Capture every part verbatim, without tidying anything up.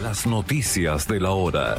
Las noticias de la hora.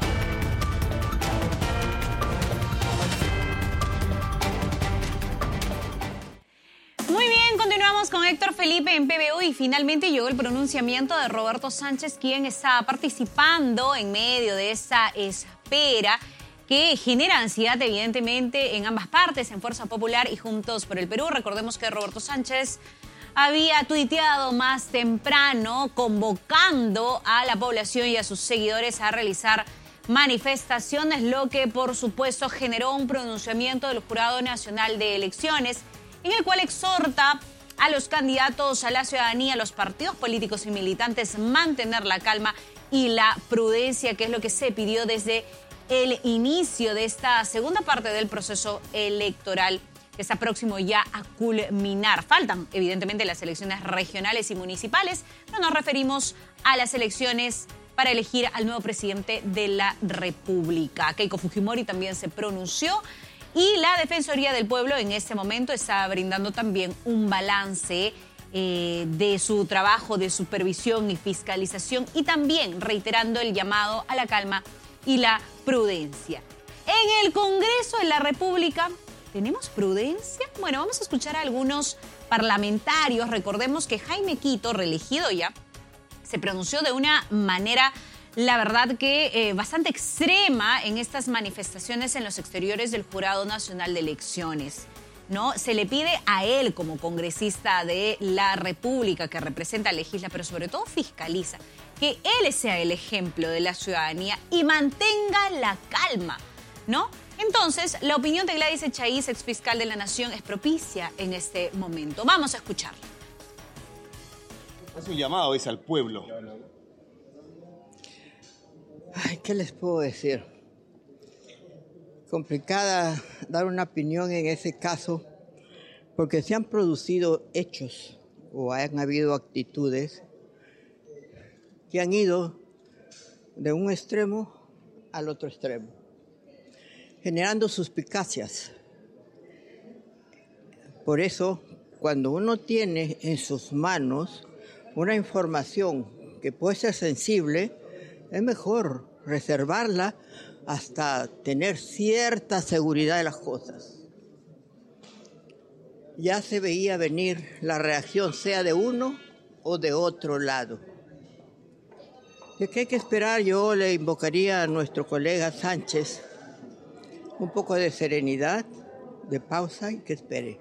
Muy bien, continuamos con Héctor Felipe en P B U y finalmente llegó el pronunciamiento de Roberto Sánchez, quien está participando en medio de esa espera que genera ansiedad evidentemente en ambas partes, en Fuerza Popular y Juntos por el Perú. Recordemos que Roberto Sánchez había tuiteado más temprano convocando a la población y a sus seguidores a realizar manifestaciones, lo que por supuesto generó un pronunciamiento del Jurado Nacional de Elecciones en el cual exhorta a los candidatos, a la ciudadanía, a los partidos políticos y militantes mantener la calma y la prudencia, que es lo que se pidió desde el inicio de esta segunda parte del proceso electoral, que está próximo ya a culminar. Faltan, evidentemente, las elecciones regionales y municipales, pero nos referimos a las elecciones para elegir al nuevo presidente de la República. Keiko Fujimori también se pronunció y la Defensoría del Pueblo en este momento está brindando también un balance eh, de su trabajo de supervisión y fiscalización y también reiterando el llamado a la calma y la prudencia. En el Congreso de la República, ¿tenemos prudencia? Bueno, vamos a escuchar a algunos parlamentarios. Recordemos que Jaime Quito, reelegido ya, se pronunció de una manera, la verdad que eh, bastante extrema en estas manifestaciones en los exteriores del Jurado Nacional de Elecciones, ¿no? Se le pide a él como congresista de la República que representa, legisla, pero sobre todo fiscaliza, que él sea el ejemplo de la ciudadanía y mantenga la calma, ¿no? Entonces, la opinión de Gladys Echaíz, exfiscal de la Nación, es propicia en este momento. Vamos a escucharla. Hace un llamado es al pueblo. Ay, ¿qué les puedo decir? Complicada dar una opinión en ese caso, porque se han producido hechos o han habido actitudes que han ido de un extremo al otro extremo, generando suspicacias. Por eso, cuando uno tiene en sus manos una información que puede ser sensible, es mejor reservarla hasta tener cierta seguridad de las cosas. Ya se veía venir la reacción, sea de uno o de otro lado. ¿De qué hay que esperar? Yo le invocaría a nuestro colega Sánchez un poco de serenidad, de pausa y que espere.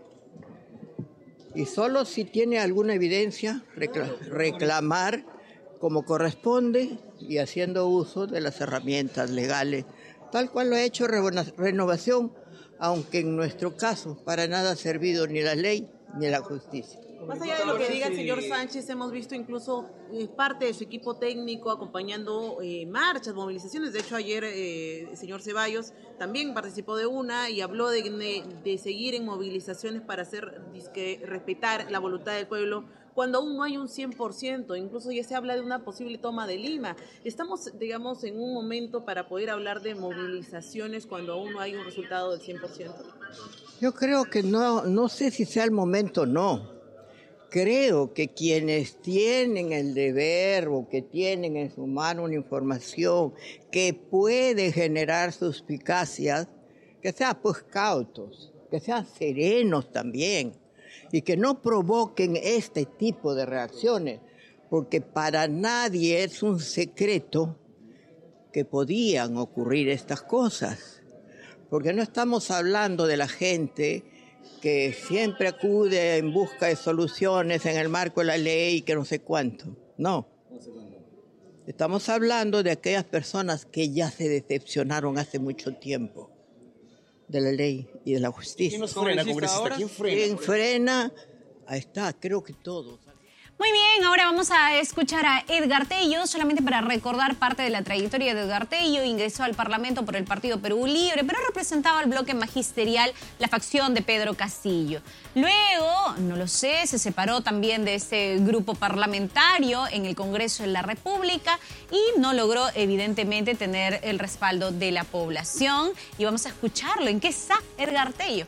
Y solo si tiene alguna evidencia, recla- reclamar como corresponde y haciendo uso de las herramientas legales, tal cual lo ha hecho Renovación, aunque en nuestro caso para nada ha servido ni la ley ni la justicia. Más allá de lo que diga el señor Sánchez, hemos visto incluso eh, parte de su equipo técnico acompañando eh, marchas, movilizaciones. De hecho, ayer eh, el señor Ceballos también participó de una y habló de, de, de seguir en movilizaciones para hacer, disque, respetar la voluntad del pueblo, cuando aún no hay un cien por ciento. Incluso ya se habla de una posible toma de Lima. Estamos, digamos, en un momento para poder hablar de movilizaciones cuando aún no hay un resultado del cien por ciento. Yo creo que no, no sé si sea el momento o no. Creo que quienes tienen el deber o que tienen en su mano una información que puede generar suspicacias, que sean pues cautos, que sean serenos también y que no provoquen este tipo de reacciones, porque para nadie es un secreto que podían ocurrir estas cosas, porque no estamos hablando de la gente que siempre acude en busca de soluciones en el marco de la ley, que no sé cuánto. No. Estamos hablando de aquellas personas que ya se decepcionaron hace mucho tiempo de la ley y de la justicia. ¿Quién nos frena, congresista? ¿Quién frena? ¿Quién frena? Ahí está, creo que todos. Muy bien, ahora vamos a escuchar a Edgar Tello, solamente para recordar parte de la trayectoria de Edgar Tello. Ingresó al Parlamento por el Partido Perú Libre, pero representaba al bloque magisterial, la facción de Pedro Castillo. Luego, no lo sé, se separó también de ese grupo parlamentario en el Congreso de la República y no logró, evidentemente, tener el respaldo de la población. Y vamos a escucharlo. ¿En qué está Edgar Tello?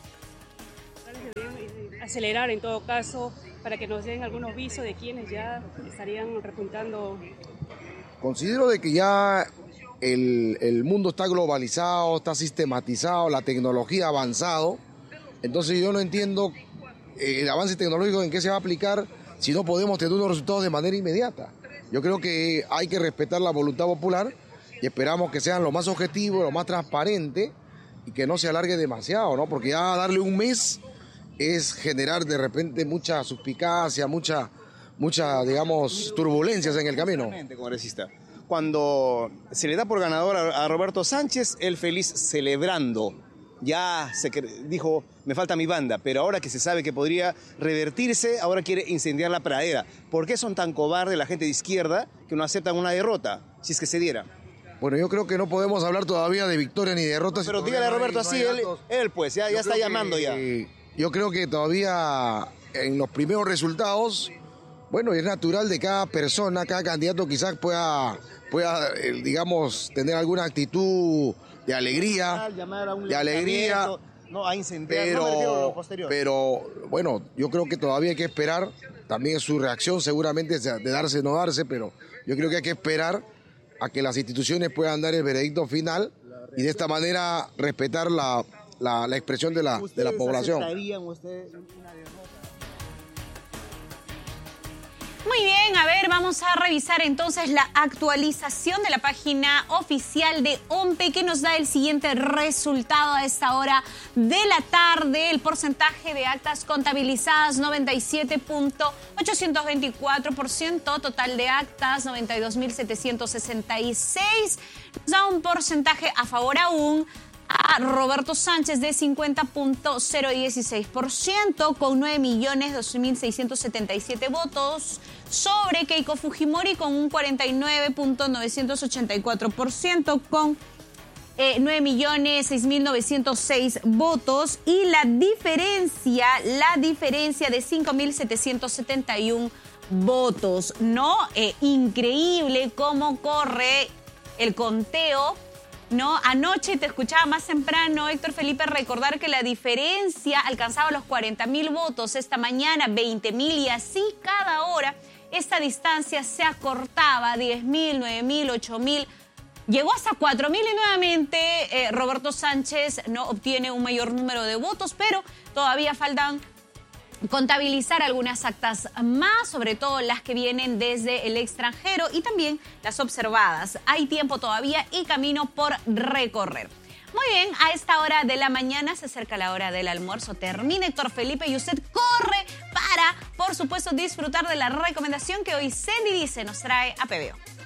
Acelerar, en todo caso, para que nos den algunos visos de quienes ya estarían repuntando Considero de que ya el, el mundo está globalizado, está sistematizado, la tecnología ha avanzado. Entonces yo no entiendo eh, el avance tecnológico en qué se va a aplicar si no podemos tener unos resultados de manera inmediata. Yo creo que hay que respetar la voluntad popular y esperamos que sean lo más objetivos, lo más transparente y que no se alargue demasiado, ¿no? Porque ya darle un mes es generar de repente mucha suspicacia, mucha, mucha, digamos, turbulencias en el camino. Congresista. Cuando se le da por ganador a, a Roberto Sánchez, él feliz celebrando. Ya se dijo, me falta mi banda, pero ahora que se sabe que podría revertirse, ahora quiere incendiar la pradera. ¿Por qué son tan cobardes la gente de izquierda que no aceptan una derrota, si es que se diera? Bueno, yo creo que no podemos hablar todavía de victoria ni derrota. No, pero si dígale a Roberto no así, él, él pues, ya, ya está llamando que, ya. Yo creo que todavía en los primeros resultados, bueno, es natural de cada persona, cada candidato quizás pueda, pueda eh, digamos, tener alguna actitud de alegría, de alegría, no, a incendiar, pero, no me refiero a lo posterior. pero bueno, yo creo que todavía hay que esperar, también su reacción seguramente es de darse o no darse, pero yo creo que hay que esperar a que las instituciones puedan dar el veredicto final y de esta manera respetar la, la, la expresión de la, de la población. Ustedes una derrota? Muy bien, a ver, vamos a revisar entonces la actualización de la página oficial de OMPE que nos da el siguiente resultado a esta hora de la tarde. El porcentaje de actas contabilizadas noventa y siete punto ochocientos veinticuatro por ciento, total de actas noventa y dos mil setecientos sesenta y seis. Nos da un porcentaje a favor aún a Roberto Sánchez de cincuenta punto cero dieciséis por ciento con nueve millones doce mil seiscientos setenta y siete votos, sobre Keiko Fujimori con un cuarenta y nueve punto novecientos ochenta y cuatro por ciento con eh, nueve millones seis mil novecientos seis votos, y la diferencia, la diferencia de cinco mil setecientos setenta y uno votos, ¿no? Eh, increíble cómo corre el conteo. No, anoche te escuchaba más temprano, Héctor Felipe, recordar que la diferencia alcanzaba los cuarenta mil votos, esta mañana veinte mil, y así cada hora esta distancia se acortaba, diez mil, nueve mil, ocho mil, llegó hasta cuatro mil y nuevamente eh, Roberto Sánchez no obtiene un mayor número de votos, pero todavía faltan contabilizar algunas actas más, sobre todo las que vienen desde el extranjero y también las observadas. Hay tiempo todavía y camino por recorrer. Muy bien, a esta hora de la mañana se acerca la hora del almuerzo. Termina Héctor Felipe y usted corre para, por supuesto, disfrutar de la recomendación que hoy Sandy Dice nos trae a P B O.